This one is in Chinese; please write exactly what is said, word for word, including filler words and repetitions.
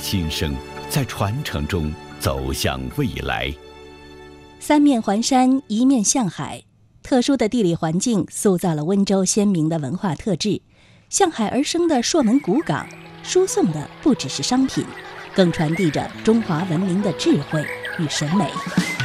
新生，在传承中走向未来。 三面环山，一面向海，特殊的地理环境塑造了温州鲜明的文化特质。向海而生的朔门古港，输送的不只是商品，更传递着中华文明的智慧与审美。